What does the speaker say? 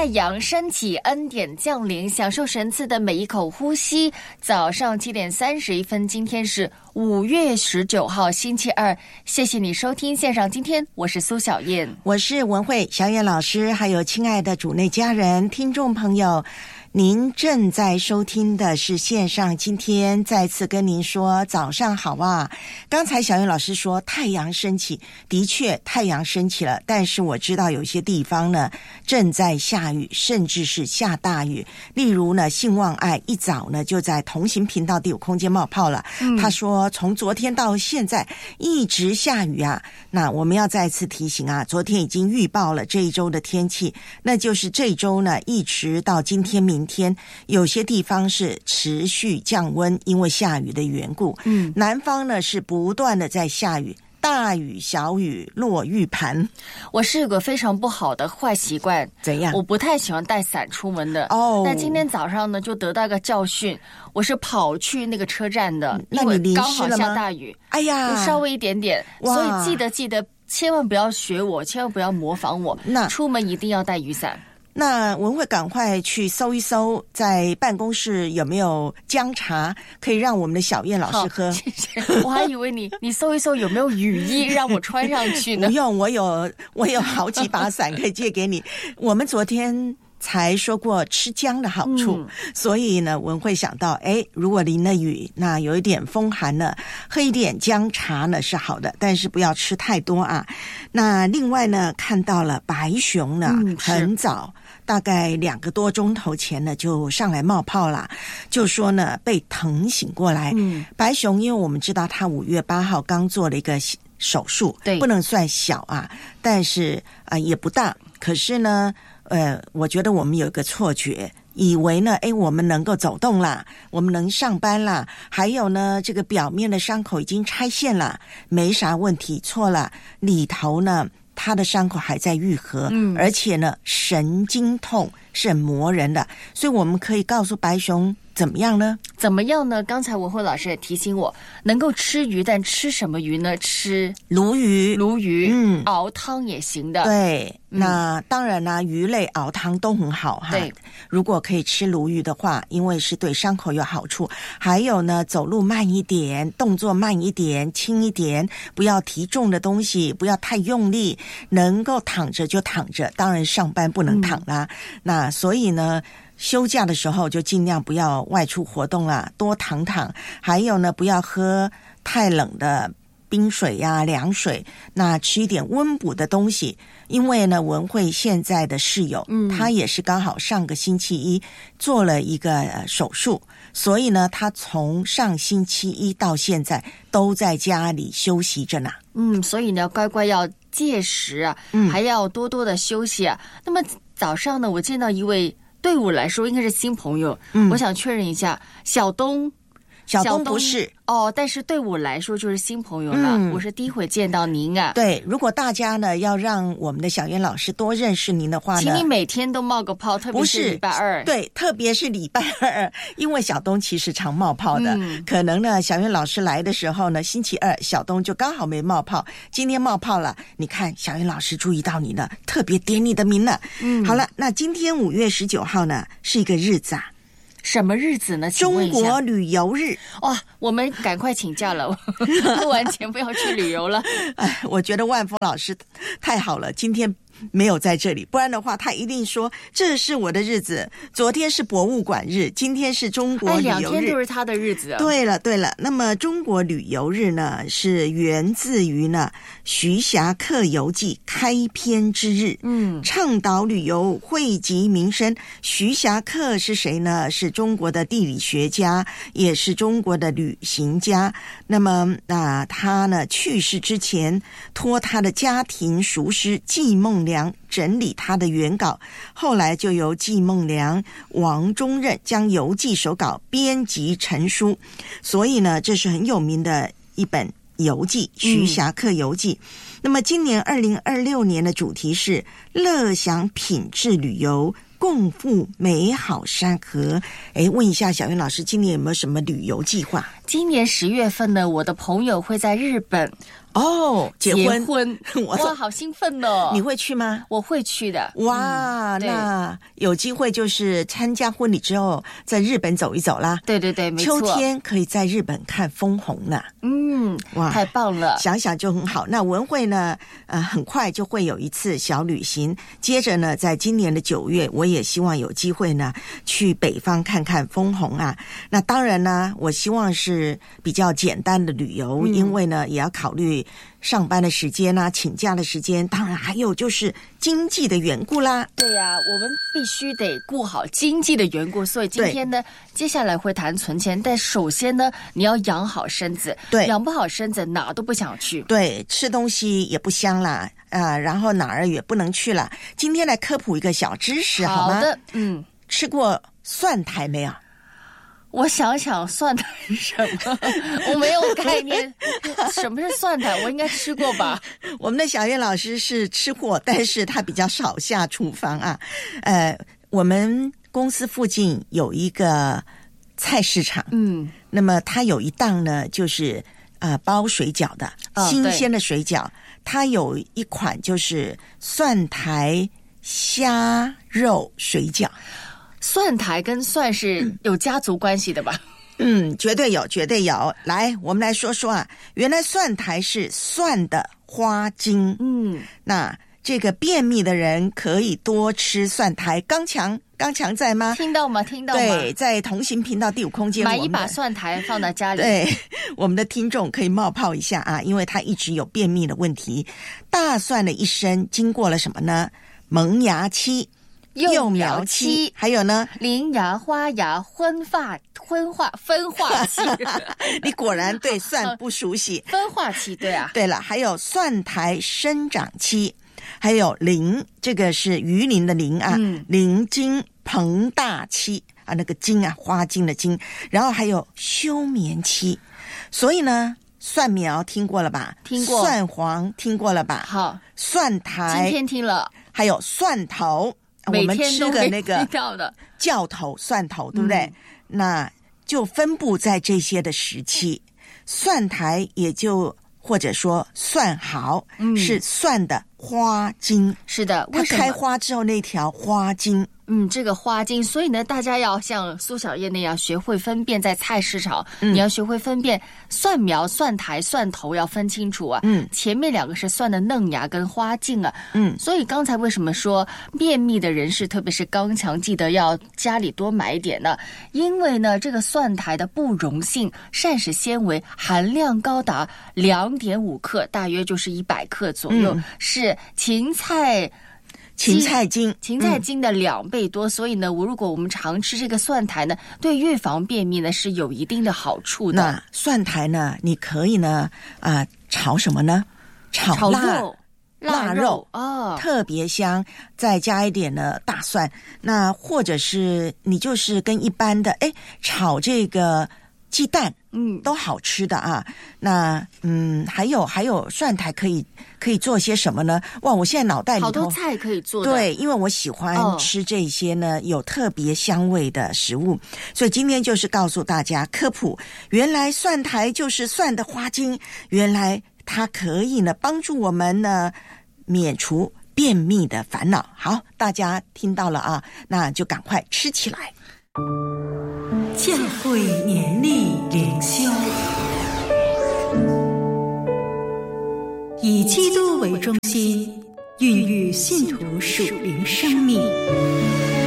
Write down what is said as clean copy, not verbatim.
太阳升起，恩典降临，享受神赐的每一口呼吸。早上7点31分，今天是5月19号，星期二。谢谢你收听线上今天，我是苏小燕， 我是文慧小燕老师，还有亲爱的主内家人、听众朋友。您正在收听的是线上今天，再次跟您说早上好啊。刚才小燕老师说太阳升起，的确太阳升起了，但是我知道有些地方呢正在下雨，甚至是下大雨。例如呢，信望爱一早呢就在同行频道第5空间冒泡了。他说从昨天到现在一直下雨啊。那我们要再次提醒啊，昨天已经预报了这一周的天气，那就是这一周呢一直到今天明天有些地方是持续降温，因为下雨的缘故。南方呢是不断的在下雨，大雨小雨落玉盘。 我是有个非常不好的坏习惯， 怎样？ 我不太喜欢带伞出门的。但今天早上呢就得到一个教训，我是跑去那个车站的， 那你淋湿了吗？ 因为刚好下大雨， 哎呀， 稍微一点点，所以记得千万不要学我，千万不要模仿我，出门一定要带雨伞。 那文慧赶快去搜一搜，在办公室有没有姜茶可以让我们的小燕老师喝。 谢谢。我还以为你搜一搜有没有雨衣让我穿上去呢。 不用，我有好几把伞可以借给你。我们昨天才说过吃姜的好处，所以呢文慧想到，如果淋了雨，那有一点风寒呢，喝一点姜茶呢是好的，但是不要吃太多啊。那另外呢，看到了白熊呢，很早大概2个多钟头前呢就上来冒泡啦，就说呢被疼醒过来。白熊因为我们知道他5月8号刚做了一个手术，对，不能算小啊，但是也不大。可是呢我觉得我们有一个错觉，以为呢我们能够走动啦，我们能上班啦，还有呢这个表面的伤口已经拆线了，没啥问题。错了，里头呢他的伤口还在愈合，而且呢神经痛是很磨人的。所以我们可以告诉白熊怎么样呢？ 怎么样呢？刚才文慧老师也提醒我，能够吃鱼，但吃什么鱼呢？吃鲈鱼，熬汤也行的。 对，那当然啦，鱼类熬汤都很好哈。对，如果可以吃鲈鱼的话，因为是对伤口有好处。还有呢，走路慢一点，动作慢一点，轻一点，不要提重的东西，不要太用力，能够躺着就躺着。当然上班不能躺啦。那所以呢，休假的时候就尽量不要外出活动啦，多躺躺。还有呢，不要喝太冷的冰水呀、凉水，那吃一点温补的东西。因为呢，文慧现在的室友，他也是刚好上个星期一做了一个手术，所以呢，他从上星期一到现在都在家里休息着呢。 所以呢，乖乖要戒食啊，还要多多的休息啊。那么早上呢，我见到一位对我来说应该是新朋友，我想确认一下，小东不是但是对我来说就是新朋友了。我是第一回见到您啊。 对，如果大家呢要让我们的小燕老师多认识您的话呢， 请你每天都冒个泡，特别是礼拜二。 对，特别是礼拜二，因为小东其实常冒泡的，可能呢小燕老师来的时候呢，星期二小东就刚好没冒泡，今天冒泡了。你看小燕老师注意到你了，特别点你的名了。好了，那今天5月19号呢是一个日子啊。 什么日子呢？ 中国旅游日。 我们赶快请假了，录完前不要去旅游了。 我觉得万峰老师太好了，今天没有在这里，不然的话他一定说这是我的日子。昨天是博物馆日，今天是中国旅游日，2 天都是他的日子。 对了，那么中国旅游日呢是源自于呢徐霞客游记开篇之日，倡导旅游，惠及民生。徐霞客是谁呢？是中国的地理学家，也是中国的旅行家。那么他呢去世之前，托他的家庭熟识季梦良整理他的原稿，后来就由季梦良、王中任将游记手稿编辑成书，所以呢这是很有名的一本游记，徐霞客游记。那么今年2026年的主题是乐享品质旅游，共赴美好山河。问一下小云老师，今年有没有什么旅游计划？ 今年10月份呢，我的朋友会在日本哦，结婚哇，好兴奋哦！ 你会去吗？ 我会去的。 哇，那有机会就是参加婚礼之后，在日本走一走啦。 对对对，没错。 秋天可以在日本看枫红呢。 哇，太棒了！ 想想就很好。那文慧呢？很快就会有一次小旅行。接着呢，在今年的9月，我也希望有机会呢去北方看看枫红啊。那当然呢，我希望是比较简单的旅游，因为呢也要考虑上班的时间啊，请假的时间，当然还有就是经济的缘故啦。 对呀，我们必须得顾好经济的缘故，所以今天呢，接下来会谈存钱，但首先呢，你要养好身子， 对， 养不好身子哪都不想去， 对，吃东西也不香啦，然后哪儿也不能去了。今天来科普一个小知识，好吗？ 好的， 吃过蒜苔没有？ 我想想蒜苔是什么，我没有概念。什么是蒜苔？我应该吃过吧？ 我们的小燕老师是吃货，但是他比较少下厨房啊。我们公司附近有一个菜市场，那么它有一档呢，就是包水饺的，新鲜的水饺。它有一款就是蒜苔虾肉水饺。 蒜苔跟蒜是有家族关系的吧？ 绝对有，绝对有。来，我们来说说啊，原来蒜苔是蒜的花精。那这个便秘的人可以多吃蒜苔。刚强在吗？ 听到吗？ 对，在同行频道第5空间， 买一把蒜苔放在家里。 对，我们的听众可以冒泡一下啊，因为他一直有便秘的问题。大蒜的一生经过了什么呢？萌芽期、幼苗期，还有呢， 鳞芽、花芽、分化期。 你果然对蒜不熟悉。 分化期，对啊。 对了，还有蒜苔生长期，还有鳞，这个是鱼鳞的鳞啊，鳞茎膨大期啊，那个茎啊，花茎的茎，然后还有休眠期。所以呢，蒜苗听过了吧？ 听过。 蒜黄听过了吧？ 好。 蒜苔今天听了。 还有蒜头，我们吃的那个教头蒜头，对不对？那就分布在这些的时期。蒜苔也就或者说蒜毫，是蒜的花茎。 是的， 它开花之后那条花茎。 这个花茎，所以呢，大家要像苏小燕那样学会分辨，在菜市场，你要学会分辨蒜苗、蒜苔、蒜头要分清楚啊。前面2个是蒜的嫩芽跟花茎啊。所以刚才为什么说便秘的人士，特别是刚强，记得要家里多买一点呢？因为呢，这个蒜苔的不溶性膳食纤维含量高达2.5克，大约就是100克左右，是芹菜茎的2倍多，所以呢，如果我们常吃这个蒜苔呢，对预防便秘呢是有一定的好处的。 那蒜苔呢，你可以呢炒什么呢？炒腊肉特别香，再加一点呢大蒜。那或者是你就是跟一般的炒这个鸡蛋，都好吃的啊。那还有蒜苔可以做些什么呢？哇，我现在脑袋里头好多菜可以做的。 对，因为我喜欢吃这些呢有特别香味的食物，所以今天就是告诉大家科普，原来蒜苔就是蒜的花茎，原来它可以呢帮助我们呢免除便秘的烦恼。好，大家听到了啊，那就赶快吃起来。 教会年历灵修，以基督为中心，孕育信徒属灵生命。